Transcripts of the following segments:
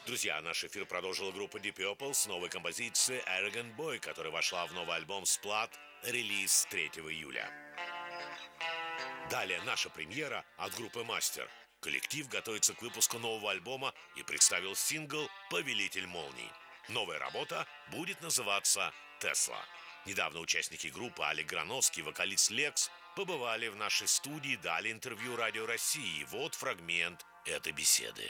Друзья, наш эфир продолжила группа Deep Purple с новой композицией Arrogant Boy, которая вошла в новый альбом Splat, релиз 3 июля. Далее наша премьера от группы Master. Коллектив готовится к выпуску нового альбома и представил сингл «Повелитель молний». Новая работа будет называться «Тесла». Недавно участники группы Алик Грановский и вокалист Лекс побывали в нашей студии, дали интервью Радио России. Вот фрагмент этой беседы.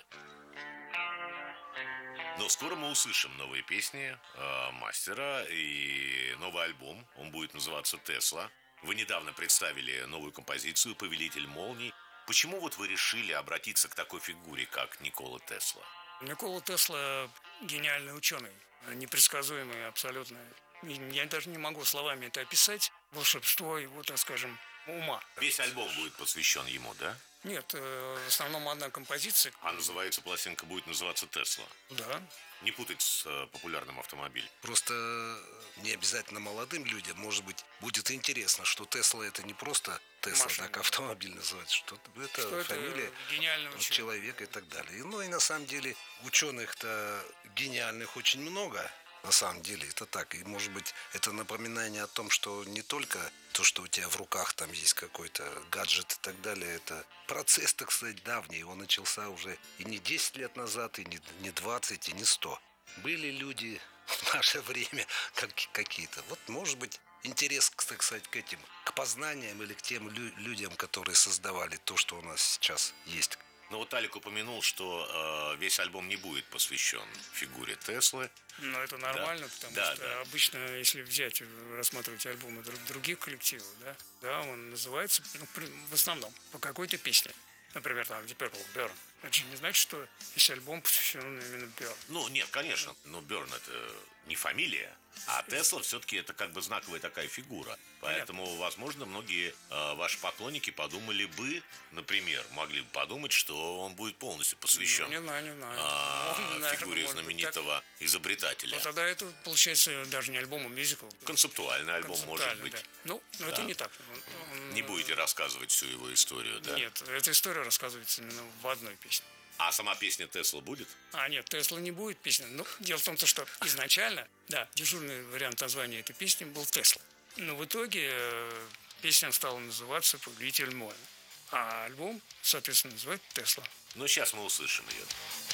Но скоро мы услышим новые песни Мастера и новый альбом. Он будет называться «Тесла». Вы недавно представили новую композицию «Повелитель молний». Почему вот вы решили обратиться к такой фигуре, как Никола Тесла? Никола Тесла гениальный ученый, непредсказуемый абсолютно. Я даже не могу словами это описать. Волшебство его, так скажем, ума. Весь альбом будет посвящен ему, да? Нет, в основном одна композиция. А называется пластинка будет называться «Тесла». Да. Не путать с популярным автомобилем. Просто не обязательно молодым людям, может быть, будет интересно, что Тесла это не просто Тесла, Машина. так автомобиль называется, что это Что фамилия гениального человека и так далее. Ну и на самом деле ученых-то гениальных очень много. На самом деле это так. И может быть это напоминание о том, что не только то, что у тебя в руках там есть какой-то гаджет и так далее, это процесс, так сказать, давний. Он начался уже и не 10 лет назад, и не 20, и не 100. Были люди в наше время какие-то. Вот может быть интерес, так сказать, к этим, к познаниям или к тем людям, которые создавали то, что у нас сейчас есть. Но вот Алик упомянул, что весь альбом не будет посвящен фигуре Теслы. Но это нормально, Да. потому что обычно, если взять, рассматривать альбомы других коллективов, да, он называется, в основном, по какой-то песне. Например, там Deep Purple, Burn. Это же не значит, что весь альбом посвящен именно Burn. Ну, нет, конечно, но Бёрн это не фамилия, а Тесла все-таки это как бы знаковая такая фигура. Поэтому, возможно, многие ваши поклонники подумали бы, например, могли бы подумать, что он будет полностью посвящен Не знаю. фигуре знаменитого изобретателя. Но тогда это, получается, даже не альбом, а мюзикл. Концептуальный альбом, может быть. Да. Ну, это не так. Не будете рассказывать всю его историю, да? Нет, эта история рассказывается именно в одной песне. А сама песня Тесла будет? Нет, Тесла не будет песня. Ну, дело в том, что изначально, да, дежурный вариант названия этой песни был Тесла. Но в итоге песня стала называться «Повелитель молний». А альбом, соответственно, называется «Тесла». Ну, сейчас мы услышим ее.